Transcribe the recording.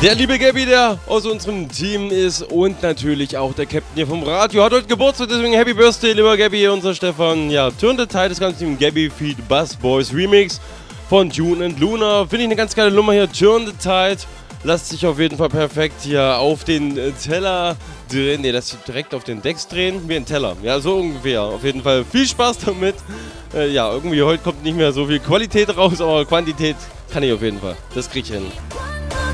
Der liebe Gabby, der aus unserem Team ist und natürlich auch der Captain hier vom Radio, hat heute Geburtstag, deswegen Happy Birthday, lieber Gabby, unser Stefan. Ja, Turn the Tide, das ganze Team Gabby Feed Buzz Boys Remix von June and Luna. Finde ich eine ganz geile Nummer hier, Turn the Tide. Lasst sich auf jeden Fall perfekt hier auf den Teller drehen. Ne, das direkt auf den Decks drehen, wie ein Teller. Ja, so ungefähr. Auf jeden Fall viel Spaß damit. Ja, irgendwie heute kommt nicht mehr so viel Qualität raus, aber Quantität kann ich auf jeden Fall. Das krieg ich hin.